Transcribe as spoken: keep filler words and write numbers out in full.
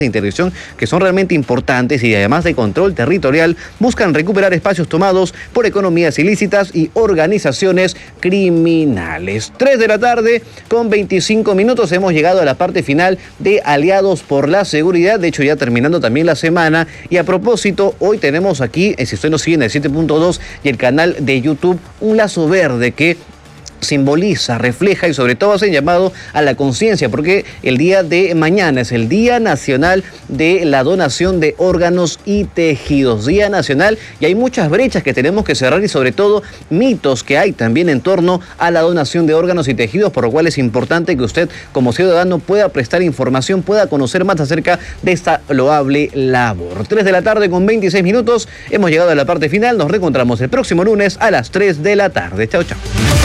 de interdicción que son realmente importantes y además de control territorial buscan recuperar espacios tomados por economías ilícitas y organizaciones criminales. tres de la tarde con veinticinco minutos, hemos llegado a la parte final de Aliados por la Seguridad, de hecho ya terminando también la semana. Y a propósito, hoy tenemos aquí, si usted nos sigue en el siete punto dos y el canal de YouTube, un lazo verde que simboliza, refleja y sobre todo hace un llamado a la conciencia, porque el día de mañana es el Día Nacional de la Donación de Órganos y Tejidos, Día Nacional, y hay muchas brechas que tenemos que cerrar y sobre todo mitos que hay también en torno a la donación de órganos y tejidos, por lo cual es importante que usted como ciudadano pueda prestar información, pueda conocer más acerca de esta loable labor. tres de la tarde con veintiséis minutos, hemos llegado a la parte final, nos reencontramos el próximo lunes a las tres de la tarde. Chao, chao.